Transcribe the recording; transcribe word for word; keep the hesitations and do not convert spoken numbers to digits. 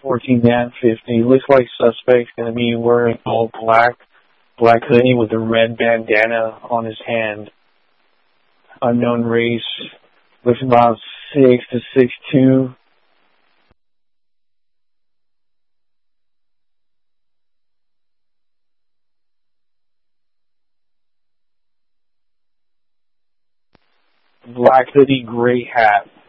fourteen and fifty. Looks like suspect's going to be wearing all black, black hoodie with a red bandana on his hand. Unknown race. Looks about six to six two. Black hoodie, gray hat.